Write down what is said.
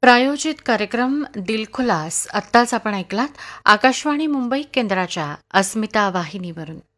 प्रायोजित कार्यक्रम दिलखुलास आत्ताच आपण ऐकलात आकाशवाणी मुंबई केंद्राच्या अस्मिता वाहिनीवरून.